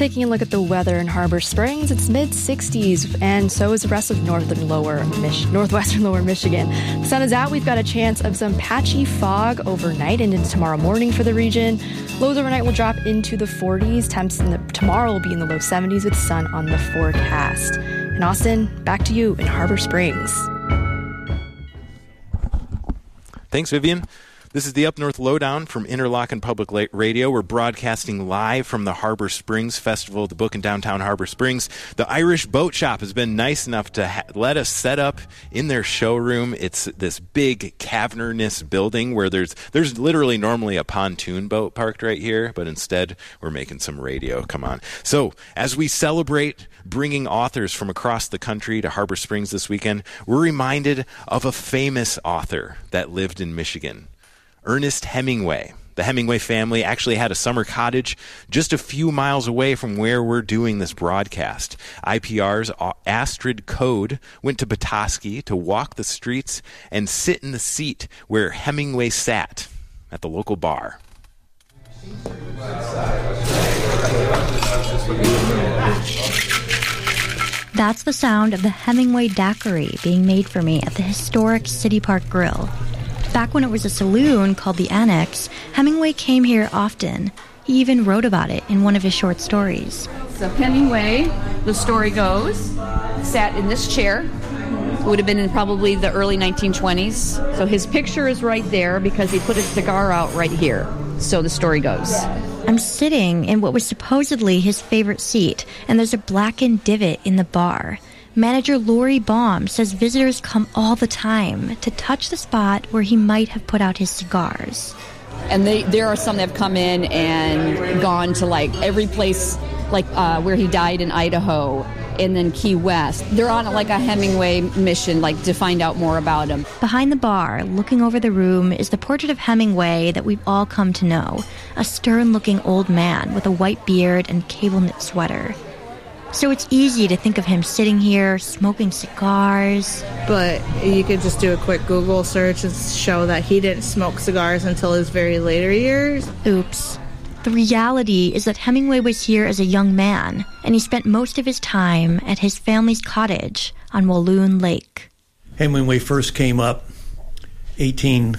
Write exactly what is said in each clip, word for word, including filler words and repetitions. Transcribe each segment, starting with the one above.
Taking a look at the weather in Harbor Springs, it's mid sixties, and so is the rest of northern lower Mich- northwestern lower Michigan. The sun is out. We've got a chance of some patchy fog overnight and into tomorrow morning for the region. Lows overnight will drop into the forties. Temps in the, tomorrow will be in the low seventies with sun on the forecast. And Austin, back to you in Harbor Springs. Thanks, Vivian. This is the Up North Lowdown from Interlochen Public Radio. We're broadcasting live from the Harbor Springs Festival of the Book in downtown Harbor Springs. The Irish Boat Shop has been nice enough to ha- let us set up in their showroom. It's this big cavernous building where there's there's literally normally a pontoon boat parked right here, but instead we're making some radio. Come on. So as we celebrate bringing authors from across the country to Harbor Springs this weekend, we're reminded of a famous author that lived in Michigan. Ernest Hemingway. The Hemingway family actually had a summer cottage just a few miles away from where we're doing this broadcast. I P R's Astrid Code went to Petoskey to walk the streets and sit in the seat where Hemingway sat at the local bar. That's the sound of the Hemingway daiquiri being made for me at the historic City Park Grill. Back when it was a saloon called the Annex, Hemingway came here often. He even wrote about it in one of his short stories. So Hemingway, the story goes, sat in this chair. It would have been in probably the early nineteen twenties. So his picture is right there because he put his cigar out right here. So the story goes. I'm sitting in what was supposedly his favorite seat, and there's a blackened divot in the bar. Manager Lori Baum says visitors come all the time to touch the spot where he might have put out his cigars. And they, there are some that have come in and gone to like every place, like uh, where he died in Idaho and then Key West. They're on like a Hemingway mission, like to find out more about him. Behind the bar, looking over the room, is the portrait of Hemingway that we've all come to know. A stern-looking old man with a white beard and cable-knit sweater. So it's easy to think of him sitting here, smoking cigars. But you could just do a quick Google search and show that he didn't smoke cigars until his very later years. Oops. The reality is that Hemingway was here as a young man, and he spent most of his time at his family's cottage on Walloon Lake. Hemingway first came up, eighteen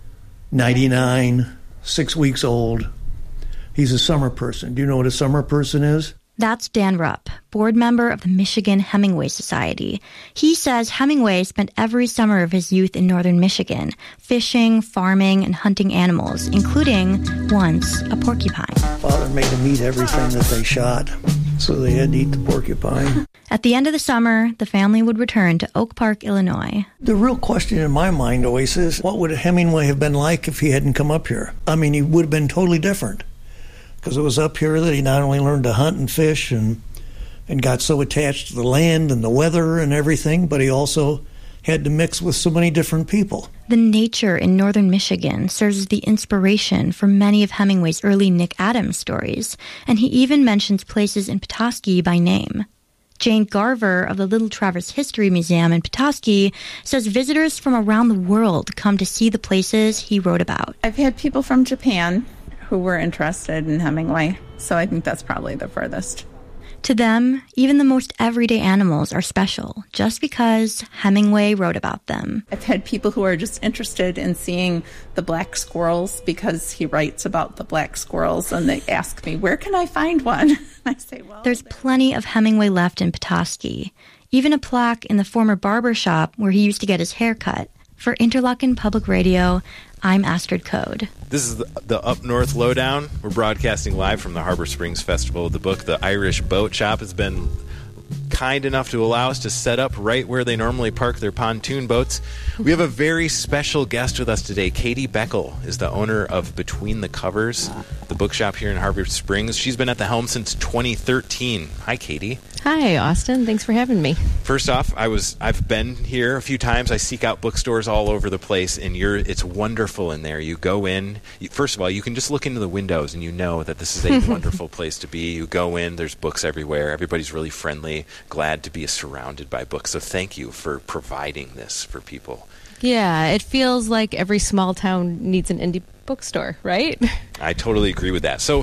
ninety-nine, six weeks old. He's a summer person. Do you know what a summer person is? That's Dan Rupp, board member of the Michigan Hemingway Society. He says Hemingway spent every summer of his youth in northern Michigan, fishing, farming, and hunting animals, including, once, a porcupine. Father made them eat everything that they shot, so they had to eat the porcupine. At the end of the summer, the family would return to Oak Park, Illinois. The real question in my mind always is, what would Hemingway have been like if he hadn't come up here? I mean, he would have been totally different. Because it was up here that he not only learned to hunt and fish and and got so attached to the land and the weather and everything, but he also had to mix with so many different people. The nature in northern Michigan serves as the inspiration for many of Hemingway's early Nick Adams stories, and he even mentions places in Petoskey by name. Jane Garver of the Little Traverse History Museum in Petoskey says visitors from around the world come to see the places he wrote about. I've had people from Japan who were interested in Hemingway, so I think that's probably the furthest. To them, even the most everyday animals are special, just because Hemingway wrote about them. I've had people who are just interested in seeing the black squirrels because he writes about the black squirrels, and they ask me, where can I find one? I say, well... There's plenty of Hemingway left in Petoskey, even a plaque in the former barber shop where he used to get his hair cut. For Interlochen Public Radio, I'm Astrid Code. This is the, the Up North Lowdown. We're broadcasting live from the Harbor Springs Festival of the Book. The Irish Boat Shop has been kind enough to allow us to set up right where they normally park their pontoon boats. We have a very special guest with us today. Katie Beckel is the owner of Between the Covers, the bookshop here in Harbor Springs. She's been at the helm since twenty thirteen. Hi, Katie. Hi, Austin. Thanks for having me. First off, I was I've been here a few times. I seek out bookstores all over the place, and you're it's wonderful in there. You go in. You, first of all, you can just look into the windows, and you know that this is a wonderful place to be. You go in. There's books everywhere. Everybody's really friendly. Glad to be surrounded by books. So thank you for providing this for people. Yeah, it feels like every small town needs an indie bookstore, right? I totally agree with that. So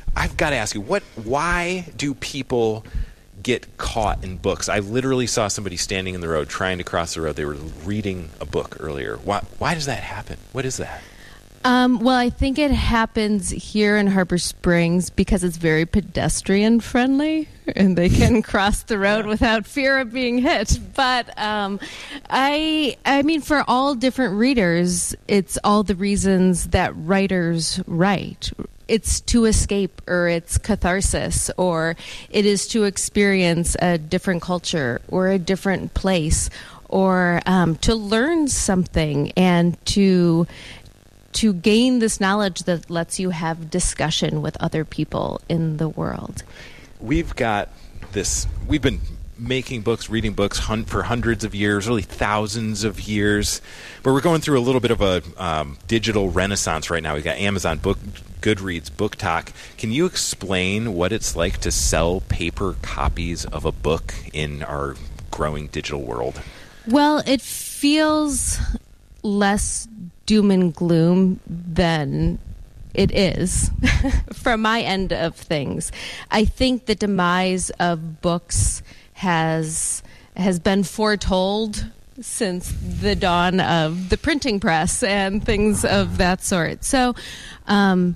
I've got to ask you, what? Why do people get caught in books? I literally saw somebody standing in the road trying to cross the road. They were reading a book earlier. Why, why does that happen? What is that? Um, well, I think it happens here in Harbor Springs because it's very pedestrian friendly and they can cross the road without fear of being hit. But um, I, I mean, for all different readers, it's all the reasons that writers write. It's to escape, or it's catharsis, or it is to experience a different culture or a different place, or um, to learn something and to to gain this knowledge that lets you have discussion with other people in the world. We've got this, we've been making books, reading books hun- for hundreds of years, really thousands of years. But we're going through a little bit of a um, digital renaissance right now. We've got Amazon, Book, Goodreads, BookTok. Can you explain what it's like to sell paper copies of a book in our growing digital world? Well, it feels less doom and gloom than it is from my end of things. I think the demise of books has has been foretold since the dawn of the printing press and things of that sort. So um,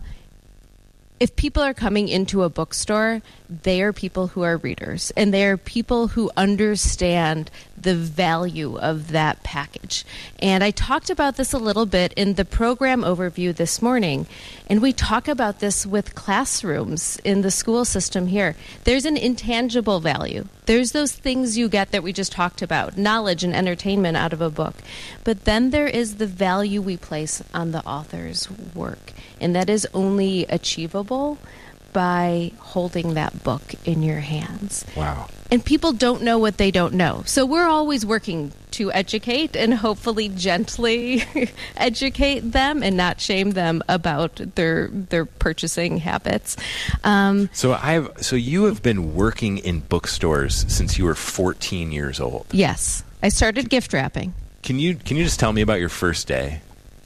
if people are coming into a bookstore, they are people who are readers, and they are people who understand the value of that package. And I talked about this a little bit in the program overview this morning, and we talk about this with classrooms in the school system here. There's an intangible value. There's those things you get that we just talked about, knowledge and entertainment out of a book. But then there is the value we place on the author's work, and that is only achievable by holding that book in your hands. Wow. And people don't know what they don't know. So we're always working to educate and hopefully gently educate them and not shame them about their their purchasing habits. Um, so I've so you have been working in bookstores since you were fourteen years old. Yes. I started gift wrapping. Can you can you just tell me about your first day?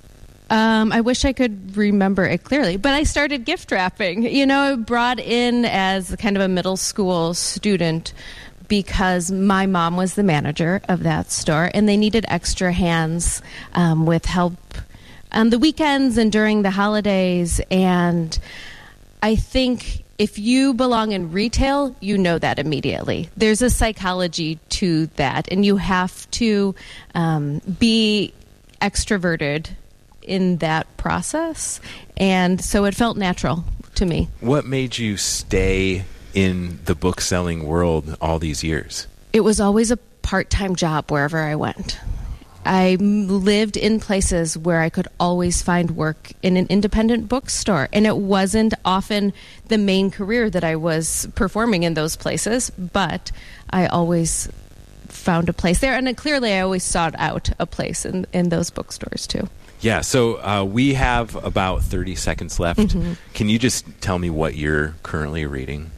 Um, I wish I could remember it clearly, but I started gift wrapping. You know, I brought in as kind of a middle school student because my mom was the manager of that store, and they needed extra hands um, with help on the weekends and during the holidays. And I think if you belong in retail, you know that immediately. There's a psychology to that, and you have to um, be extroverted in that process, and so it felt natural to me. What made you stay in the book selling world all these years? It was always a part-time job wherever I went. I lived in places where I could always find work in an independent bookstore, and it wasn't often the main career that I was performing in those places, but I always found a place there, and clearly I always sought out a place in, in those bookstores too. Yeah, so uh, we have about thirty seconds left. Mm-hmm. Can you just tell me what you're currently reading?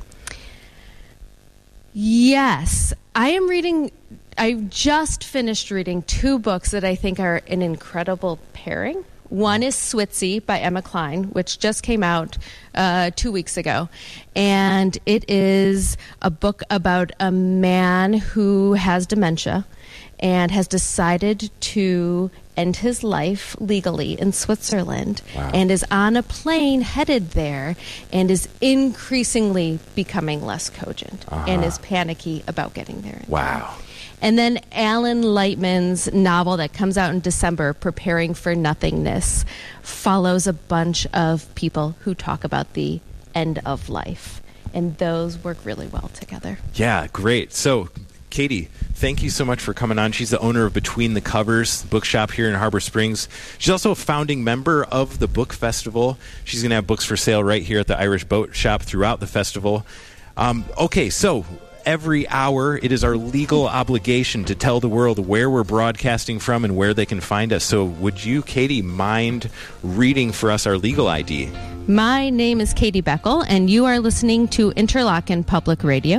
Yes, I am reading, I just finished reading two books that I think are an incredible pairing. One is Switzy by Emma Cline, which just came out uh, two weeks ago. And it is a book about a man who has dementia and has decided to end his life legally in Switzerland. Wow. And is on a plane headed there and is increasingly becoming less cogent uh-huh. and is panicky about getting there. Wow. And then Alan Lightman's novel that comes out in December, Preparing for Nothingness, follows a bunch of people who talk about the end of life. And those work really well together. Yeah, great. So, Katie, thank you so much for coming on. She's the owner of Between the Covers bookshop here in Harbor Springs. She's also a founding member of the Book Festival. She's going to have books for sale right here at the Irish Boat Shop throughout the festival. Um, okay, so every hour, it is our legal obligation to tell the world where we're broadcasting from and where they can find us. So would you, Katie, mind reading for us our legal I D? My name is Katie Beckel, and you are listening to Interlochen Public Radio.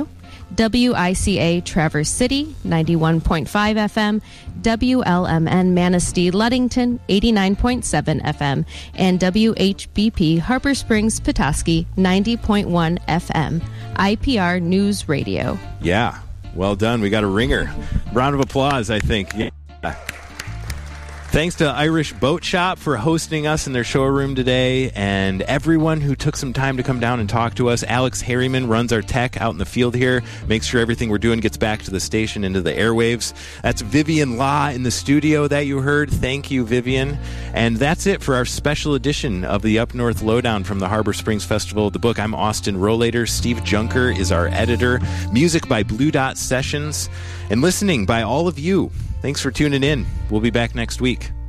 W I C A Traverse City, ninety-one point five F M, W L M N Manistee Ludington, eighty-nine point seven F M, and W H B P Harbor Springs Petoskey, ninety point one F M. I P R News Radio. Yeah, well done. We got a ringer. Round of applause, I think. Yeah. Thanks to Irish Boat Shop for hosting us in their showroom today, and everyone who took some time to come down and talk to us. Alex Harriman runs our tech out in the field here, makes sure everything we're doing gets back to the station, into the airwaves. That's Vivian Law in the studio that you heard. Thank you, Vivian. And that's it for our special edition of the Up North Lowdown from the Harbor Springs Festival of the Book. I'm Austin Rollator. Steve Junker is our editor. Music by Blue Dot Sessions. And listening by all of you. Thanks for tuning in. We'll be back next week.